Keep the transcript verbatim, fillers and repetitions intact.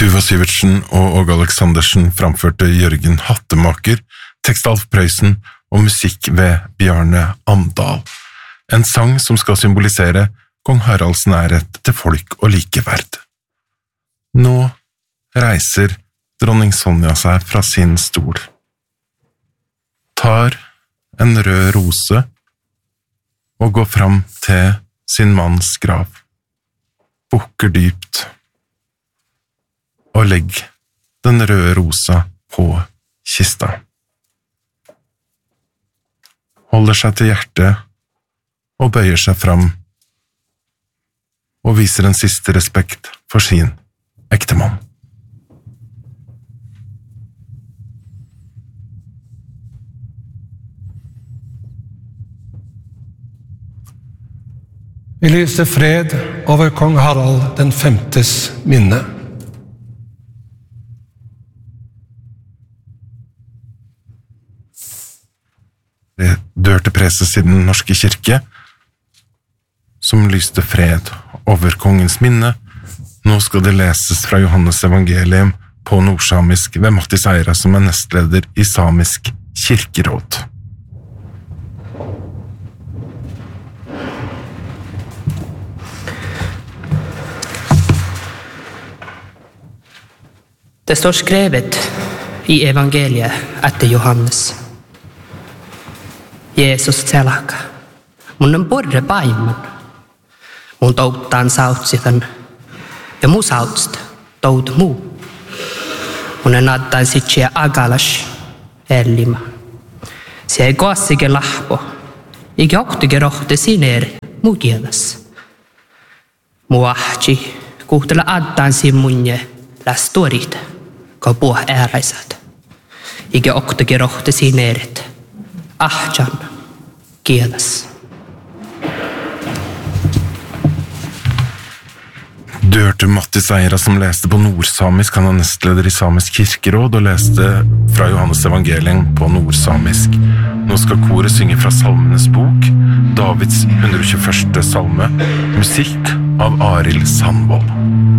Tuva Syvertsen og Åge Aleksandersen framførte Jørgen Hattemaker, tekst Alf Prøysen og musikk ved Bjarne Amdal. En sang som skal symbolisere kong Haralds nærhet til folk og likeverd. Nå reiser dronning Sonja seg fra sin stol. Tar en rød rose og går fram til sin manns grav. Bukker dypt og legg den røde rosa på kista. Holder seg til hjertet og bøyer seg fram og viser en siste respekt for sin ektemann. Vi lyser fred over kong Harald den femtes minne. Dør til preses i den norske kirke, som lyste fred over kongens minne. Nå skal det leses fra Johannes evangelium på nordsamisk ved Mattis Eira, som er nestleder i Samisk kirkeråd. Det står skrevet i evangeliet etter Johannes. Jeesus selaka. Mun on porre paimun. Mun touttaan sautsitan. Ja mu sautsta tout muu. Mun en adtaan sitsiä agalas ellima. Se ei koassike lahpo. Eikä ohtike rohte sineer mu kielas. Mu ahti kuhtela adtaan simmunje läs tuorit, ko puh ääräisät. Eikä ohtike rohte sineeret. Ahtjan kielas. Du hørte Mattis Eira som leste på nordsamisk. Han er nestleder i Samisk kirkeråd og leste fra Johannes evangelium på nordsamisk. Nå skal koret synge fra Salmenes bok, Davids hundre og tjueførste salme, musikk av Arild Sandvold.